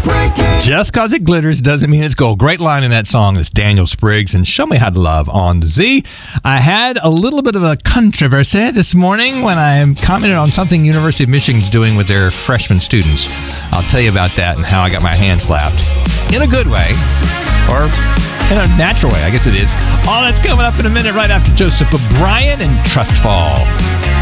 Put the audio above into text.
Just because it glitters doesn't mean it's gold. Great line in that song. It's Daniel Spriggs and Show Me How to Love on the Z. I had a little bit of a controversy this morning when I commented on something University of Michigan's doing with their freshman students. I'll tell you about that and how I got my hand slapped. In a good way, or in a natural way, I guess it is. All that's coming up in a minute right after Joseph O'Brien and Trust Fall.